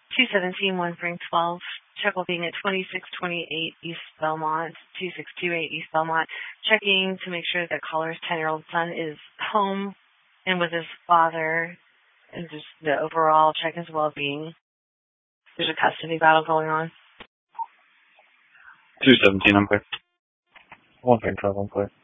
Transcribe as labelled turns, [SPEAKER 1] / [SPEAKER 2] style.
[SPEAKER 1] 217 1 Spring 12. Check will being at 2628 East Belmont, 2628 East Belmont. Checking to make sure that caller's 10-year-old son is home and with his father, and just the overall check his well-being. There's a custody battle going on.
[SPEAKER 2] 217, I'm clear. 1 Spring 12, I'm clear.